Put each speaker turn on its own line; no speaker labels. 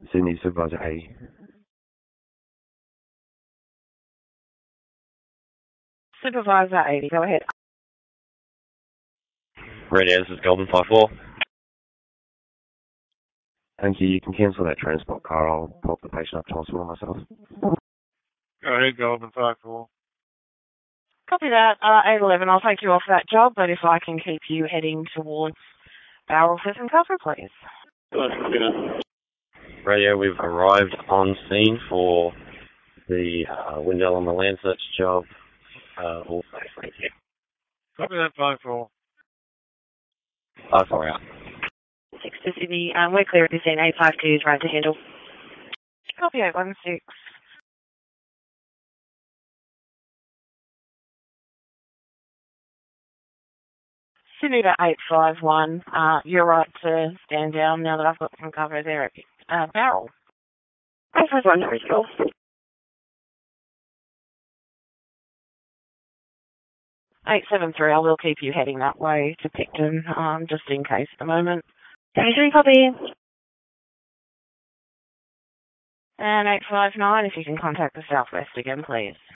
Sydney Supervisor 80.
Supervisor 80, go ahead.
Radio, this is Goldman 54.
Thank you. You can cancel that transport car. I'll pop the patient up to hospital myself.
Go ahead, Goldman 54.
Copy that. 811, I'll take you off that job, but if I can keep you heading towards Barrel Cliff and Cover, please.
Radio, we've arrived on scene for the Windell on the land search job. All safe, thank you.
Copy that 54.
54 out.
6 to Sydney, we're clear at this end. 852 is right to handle. Copy 816. Sydney to 851, you're right to stand down now that I've got some cover there at Barrel. 851, Crystal. 873, I will keep you heading that way to Picton, just in case at the moment. 23, copy. And 859, if you can contact the southwest again, please.